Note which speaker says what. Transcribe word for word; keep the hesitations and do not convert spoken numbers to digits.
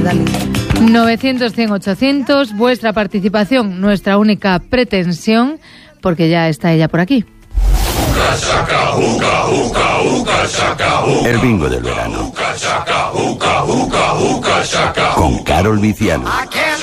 Speaker 1: dale. novecientos, cien, ochocientos, vuestra participación, nuestra única pretensión, porque ya está ella por aquí.
Speaker 2: El bingo del verano. Con Carol Viciano.